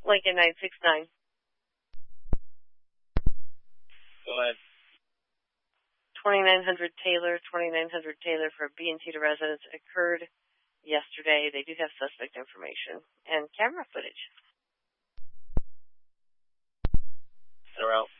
Lincoln 969. Go ahead. 2900 Taylor for a B&T to residence occurred yesterday. They do have suspect information and camera footage. They're out.